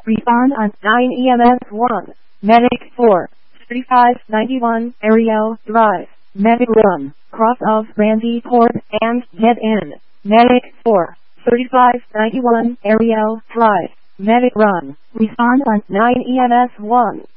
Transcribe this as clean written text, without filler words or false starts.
Respond on 9 EMS 1. Medic 4. 3591 Ariel Drive. Medic Run. Cross of Randy Court and Get In. Medic 4. 3591 Ariel Drive. Medic Run. Respond on 9 EMS 1.